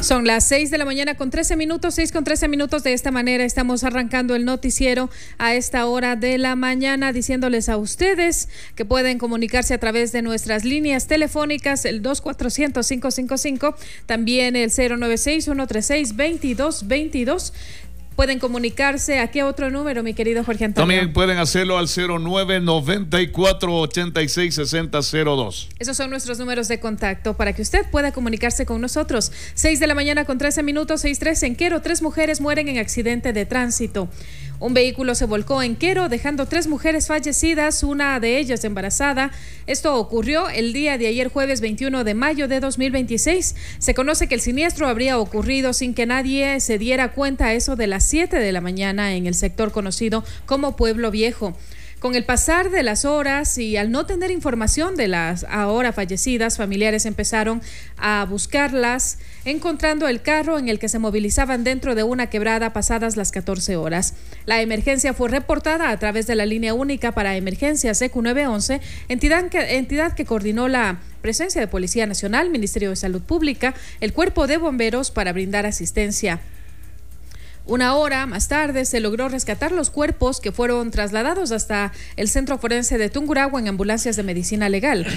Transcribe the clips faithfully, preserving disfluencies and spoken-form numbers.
Son las seis de la mañana con trece minutos, seis con trece minutos. De esta manera estamos arrancando el noticiero a esta hora de la mañana, diciéndoles a ustedes que pueden comunicarse a través de nuestras líneas telefónicas, el dos cuatrocientos, cinco cinco cinco, también el cero nueve seis, uno tres seis, veintidós veintidós. Pueden comunicarse a qué otro número, mi querido Jorge Antonio. También pueden hacerlo al cero nueve, noventa y cuatro, ochenta y seis, sesenta cero dos. Esos son nuestros números de contacto para que usted pueda comunicarse con nosotros. seis de la mañana con trece minutos, seis trece en Quero. Tres mujeres mueren en accidente de tránsito. Un vehículo se volcó en Quero, dejando tres mujeres fallecidas, una de ellas embarazada. Esto ocurrió el día de ayer, jueves veintiuno de mayo de dos mil veintiséis. Se conoce que el siniestro habría ocurrido sin que nadie se diera cuenta a eso de las siete de la mañana en el sector conocido como Pueblo Viejo. Con el pasar de las horas y al no tener información de las ahora fallecidas, familiares empezaron a buscarlas, encontrando el carro en el que se movilizaban dentro de una quebrada pasadas las catorce horas. La emergencia fue reportada a través de la línea única para emergencias E Q nueve once, entidad que, entidad que coordinó la presencia de Policía Nacional, Ministerio de Salud Pública, el Cuerpo de Bomberos para brindar asistencia. Una hora más tarde se logró rescatar los cuerpos que fueron trasladados hasta el Centro Forense de Tungurahua en ambulancias de medicina legal.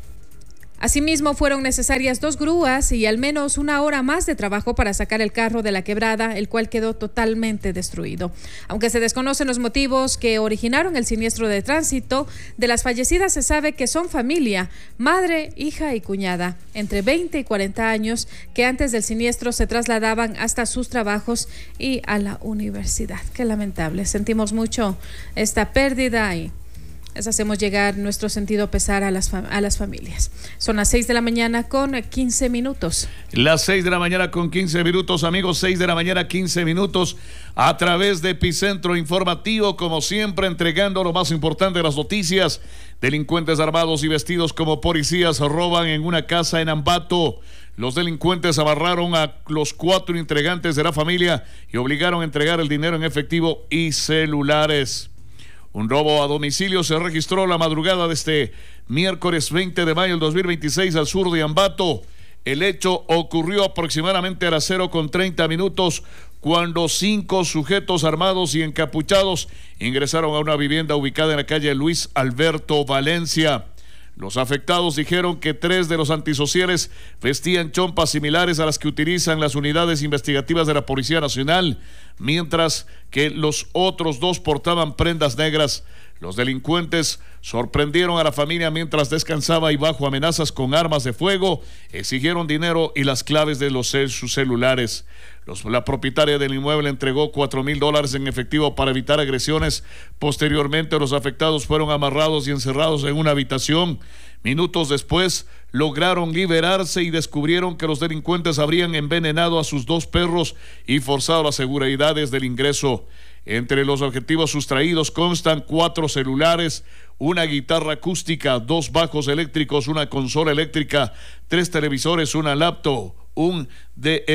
Asimismo, fueron necesarias dos grúas y al menos una hora más de trabajo para sacar el carro de la quebrada, el cual quedó totalmente destruido. Aunque se desconocen los motivos que originaron el siniestro de tránsito, de las fallecidas se sabe que son familia, madre, hija y cuñada, entre veinte y cuarenta años, que antes del siniestro se trasladaban hasta sus trabajos y a la universidad. Qué lamentable. Sentimos mucho esta pérdida y les hacemos llegar nuestro sentido pesar a las, fam- a las familias. Son las seis de la mañana con quince minutos. Las seis de la mañana con quince minutos, amigos, seis de la mañana, quince minutos, a través de Epicentro Informativo, como siempre, entregando lo más importante de las noticias. Delincuentes armados y vestidos como policías roban en una casa en Ambato. Los delincuentes amarraron a los cuatro integrantes de la familia y obligaron a entregar el dinero en efectivo y celulares. Un robo a domicilio se registró la madrugada de este miércoles veinte de mayo del dos mil veintiséis al sur de Ambato. El hecho ocurrió aproximadamente a las cero con treinta minutos cuando cinco sujetos armados y encapuchados ingresaron a una vivienda ubicada en la calle Luis Alberto Valencia. Los afectados dijeron que tres de los antisociales vestían chompas similares a las que utilizan las unidades investigativas de la Policía Nacional, mientras que los otros dos portaban prendas negras. Los delincuentes sorprendieron a la familia mientras descansaba y bajo amenazas con armas de fuego exigieron dinero y las claves de los sus celulares. Los, la propietaria del inmueble entregó cuatro mil dólares en efectivo para evitar agresiones. Posteriormente, los afectados fueron amarrados y encerrados en una habitación. Minutos después, lograron liberarse y descubrieron que los delincuentes habrían envenenado a sus dos perros y forzado las seguridades del ingreso. Entre los objetivos sustraídos constan cuatro celulares, una guitarra acústica, dos bajos eléctricos, una consola eléctrica, tres televisores, una laptop, un D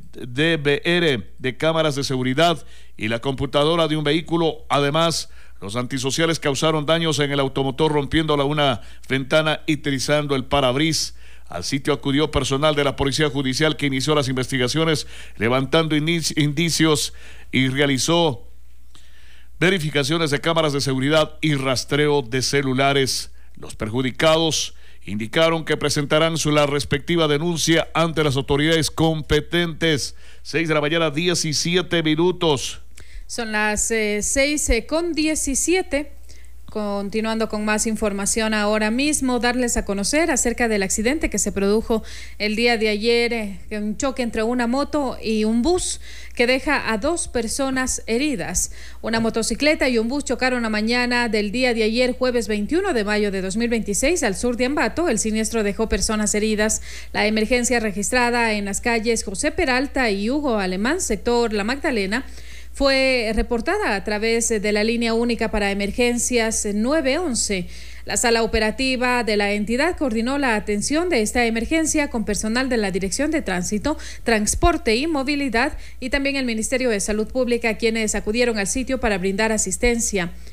V R de cámaras de seguridad y la computadora de un vehículo. Además, los antisociales causaron daños en el automotor rompiéndola una ventana y trizando el parabrisas. Al sitio acudió personal de la Policía Judicial que inició las investigaciones levantando indicios y realizó verificaciones de cámaras de seguridad y rastreo de celulares. Los perjudicados indicaron que presentarán su la respectiva denuncia ante las autoridades competentes. seis de la mañana, diecisiete minutos. Son las eh, seis eh, con diecisiete. Continuando con más información ahora mismo, darles a conocer acerca del accidente que se produjo el día de ayer, eh, un choque entre una moto y un bus que deja a dos personas heridas. Una motocicleta y un bus chocaron la mañana del día de ayer, jueves veintiuno de mayo de dos mil veintiséis, al sur de Ambato. El siniestro dejó personas heridas. La emergencia registrada en las calles José Peralta y Hugo Alemán, sector La Magdalena, fue reportada a través de la línea única para emergencias nueve once. La sala operativa de la entidad coordinó la atención de esta emergencia con personal de la Dirección de Tránsito, Transporte y Movilidad y también el Ministerio de Salud Pública, quienes acudieron al sitio para brindar asistencia.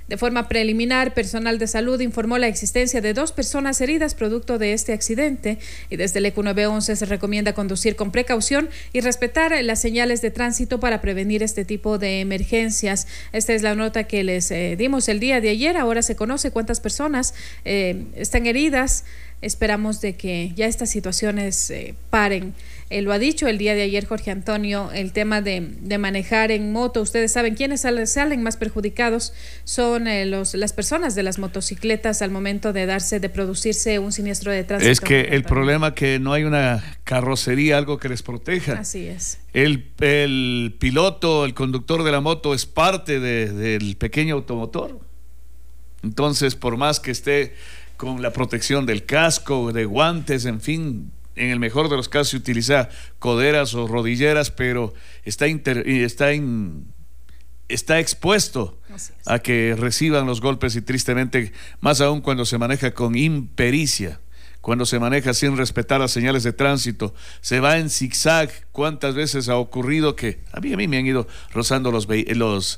De forma preliminar, personal de salud informó la existencia de dos personas heridas producto de este accidente y desde el E C U nueve once se recomienda conducir con precaución y respetar las señales de tránsito para prevenir este tipo de emergencias. Esta es la nota que les eh, dimos el día de ayer. Ahora se conoce cuántas personas eh, están heridas. Esperamos de que ya estas situaciones eh, paren. Eh, lo ha dicho el día de ayer Jorge Antonio, el tema de, de manejar en moto. Ustedes saben quiénes salen, salen más perjudicados son eh, los, las personas de las motocicletas al momento de darse, de producirse un siniestro de tránsito. Es que el problema es que no hay una carrocería, algo que les proteja. Así es. El, el piloto, el conductor de la moto es parte de, del pequeño automotor. Entonces, por más que esté con la protección del casco, de guantes, en fin, en el mejor de los casos se utiliza coderas o rodilleras, pero está, inter, está, in, está expuesto a que reciban los golpes y tristemente, más aún cuando se maneja con impericia, cuando se maneja sin respetar las señales de tránsito, se va en zigzag. ¿Cuántas veces ha ocurrido que a mí, a mí me han ido rozando los, los,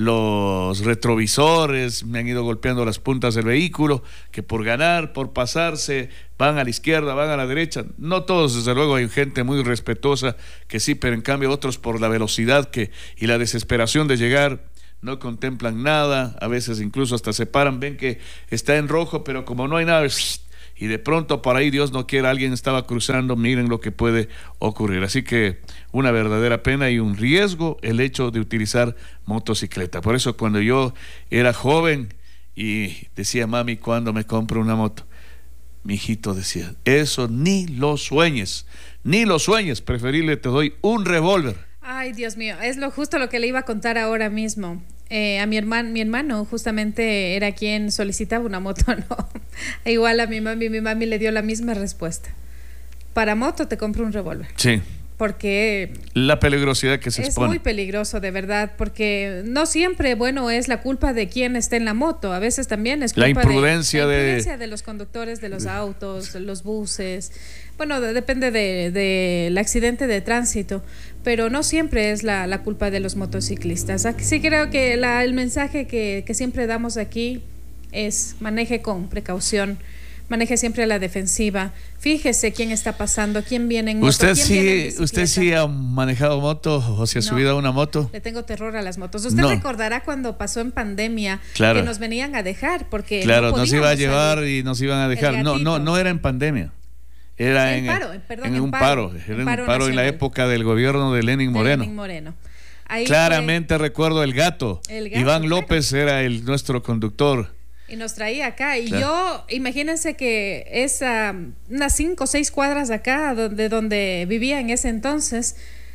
los retrovisores, me han ido golpeando las puntas del vehículo, que por ganar, por pasarse, van a la izquierda, van a la derecha? No todos, desde luego, hay gente muy respetuosa que sí, pero en cambio otros por la velocidad que y la desesperación de llegar no contemplan nada, a veces incluso hasta se paran, ven que está en rojo, pero como no hay nada, y de pronto por ahí, Dios no quiera, alguien estaba cruzando, miren lo que puede ocurrir. Así que una verdadera pena y un riesgo el hecho de utilizar motocicleta. Por eso cuando yo era joven y decía, mami, ¿cuándo me compro una moto? Mi hijito decía, eso ni lo sueñes, ni lo sueñes, preferible te doy un revólver. Ay, Dios mío, es lo justo lo que le iba a contar ahora mismo. Eh, a mi hermano, mi hermano justamente era quien solicitaba una moto, ¿no? Igual a mi mami, mi mami le dio la misma respuesta. Para moto te compro un revólver. Sí. Porque la peligrosidad que se es expone. muy peligroso, de verdad, porque no siempre, bueno, es la culpa de quien está en la moto, a veces también es culpa la imprudencia de, la de, imprudencia de los conductores de los autos, los buses. Bueno, de, depende del de, de accidente de tránsito, pero no siempre es la, la culpa de los motociclistas. Sí creo que la, el mensaje que, que siempre damos aquí es maneje con precaución, maneje siempre a la defensiva, fíjese quién está pasando, quién viene en moto. ¿Usted quién sí, viene en usted sí ha manejado moto o se ha no, subido a una moto? Le tengo terror a las motos. Usted no. recordará cuando pasó en pandemia, claro, que nos venían a dejar porque claro, no nos iba a llevar salir. Y nos iban a dejar. No, no, no era en pandemia. Era en, paro, perdón, en, en un paro, paro, en era paro un paro en la época del gobierno de Lenin Moreno. De Lenin Moreno. Ahí claramente fue, recuerdo el gato. el gato. Iván claro. López era el nuestro conductor. Y nos traía acá. Y claro. yo, imagínense que es uh, unas cinco o seis cuadras de acá, donde, donde vivía en ese entonces.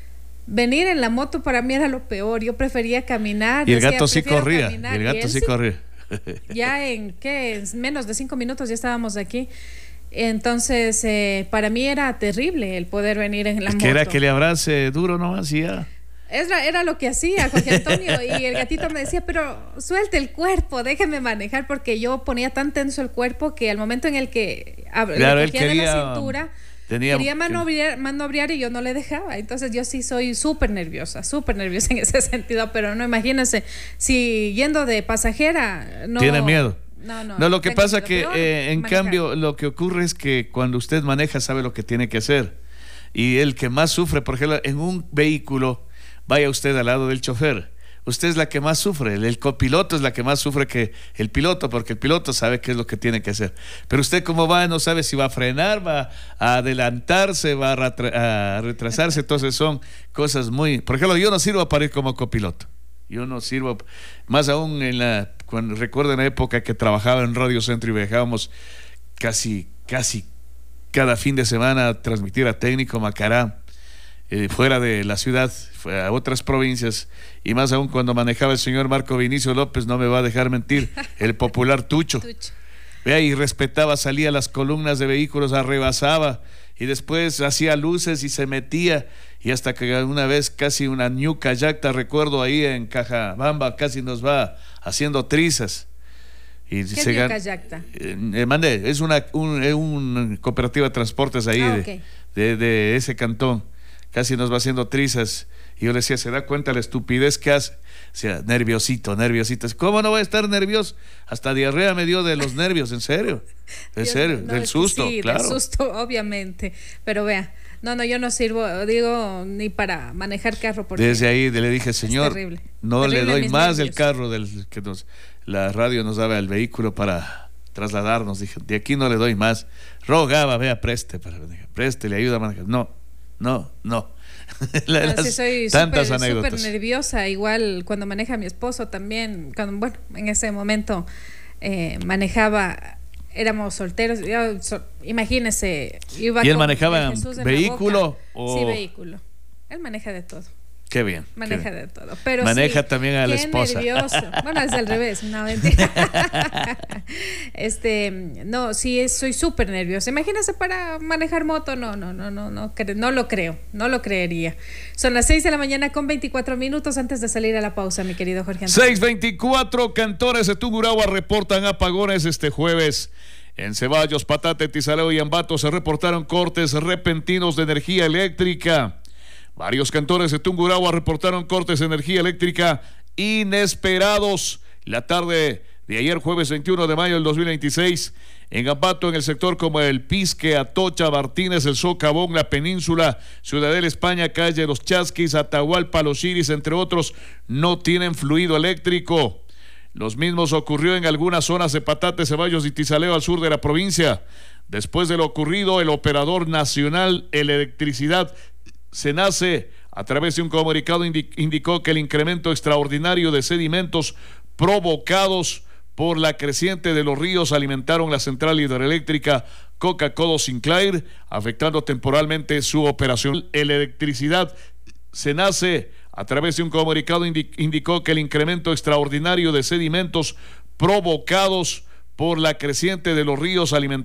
Venir en la moto para mí era lo peor. Yo prefería caminar. Y el decía, gato sí corría. Caminar. Y el gato y sí sí corría. Ya en, ¿qué? En menos de cinco minutos ya estábamos aquí. Entonces, eh, para mí era terrible el poder venir en la es moto. Que era que le abrace duro nomás y ya. Era, era lo que hacía Jorge Antonio y el gatito me decía, pero suelte el cuerpo, déjeme manejar, porque yo ponía tan tenso el cuerpo que al momento en el que claro, le cogía quería, de la cintura tenía, quería manobrear, manobrear y yo no le dejaba. Entonces yo sí soy súper nerviosa, súper nerviosa en ese sentido, pero no, imagínense, si yendo de pasajera no... ¿Tiene miedo? No, no, no, lo que pasa miedo, que eh, en manejar. Cambio lo que ocurre es que cuando usted maneja sabe lo que tiene que hacer y el que más sufre, por ejemplo, en un vehículo vaya usted al lado del chofer, usted es la que más sufre, el, el copiloto es la que más sufre que el piloto, porque el piloto sabe qué es lo que tiene que hacer, pero usted como va no sabe si va a frenar, va a adelantarse, va a, retra a retrasarse, entonces son cosas muy, por ejemplo, yo no sirvo para ir como copiloto. Yo no sirvo, más aún en la, cuando recuerdo en la época que trabajaba en Radio Centro y viajábamos casi, casi cada fin de semana a transmitir a Técnico Macará, eh, fuera de la ciudad, a otras provincias, y más aún cuando manejaba el señor Marco Vinicio López, no me va a dejar mentir, el popular Tucho. Tucho. Vea, y respetaba, salía a las columnas de vehículos, arrebasaba, y después hacía luces y se metía, y hasta que una vez casi una New Cayacta, recuerdo ahí en Cajabamba, casi nos va haciendo trizas. Y ¿Qué se es New Cayacta? Eh, mandé, es una un, un cooperativa de transportes ahí, ah, de, okay. de, de ese cantón. casi nos va haciendo trizas. Y yo le decía, ¿se da cuenta la estupidez que hace? O sea, nerviosito, nerviosito. ¿Cómo no voy a estar nervioso? Hasta diarrea me dio de los nervios, en serio. En Yo, serio, no, del susto, sí, claro. del susto, obviamente. Pero vea, no, no, yo no sirvo, digo, ni para manejar carro. Porque desde ahí le dije, señor, terrible, no terrible le doy mis más nervios. el carro del que nos, la radio nos daba el vehículo para trasladarnos. Dije, de aquí no le doy más. Rogaba, vea, preste, para, preste, le ayuda a manejar. No, no, no. La, No, las, sí, soy tantas súper anécdotas. nerviosa, igual cuando maneja mi esposo también, cuando, bueno, en ese momento eh, manejaba, éramos solteros, yo, so, imagínese, iba ¿Y él con manejaba el Jesús en la vehículo boca. o...? Sí, vehículo, él maneja de todo. Qué bien. Maneja qué bien. de todo. Pero maneja sí, también a la qué esposa. nervioso. Bueno, es al revés, no, mentira. este, no, sí, soy súper nerviosa. Imagínese para manejar moto, no, no, no, no, no, no lo creo, no lo creería. Son las seis de la mañana con veinticuatro minutos antes de salir a la pausa, mi querido Jorge Antonio. seis veinticuatro, cantores de Tungurahua reportan apagones este jueves. En Ceballos, Patate, Tizaleo y Ambato se reportaron cortes repentinos de energía eléctrica. Varios cantores de Tungurahua reportaron cortes de energía eléctrica inesperados la tarde de ayer, jueves veintiuno de mayo del dos mil veintiséis. En Ambato, en el sector como el Pisque, Atocha, Martínez, el Socavón, la Península, Ciudadela, España, Calle Los Chasquis, Atahualpa, Los Iris, entre otros, no tienen fluido eléctrico. Los mismos ocurrió en algunas zonas de Patate, Ceballos y Tizaleo al sur de la provincia. Después de lo ocurrido, el operador nacional de electricidad SENACE, a través de un comunicado, indicó que el incremento extraordinario de sedimentos provocados por la creciente de los ríos alimentaron la central hidroeléctrica Coca-Codo Sinclair, afectando temporalmente su operación. El electricidad SENACE, a través de un comunicado, indicó que el incremento extraordinario de sedimentos provocados por la creciente de los ríos alimentaron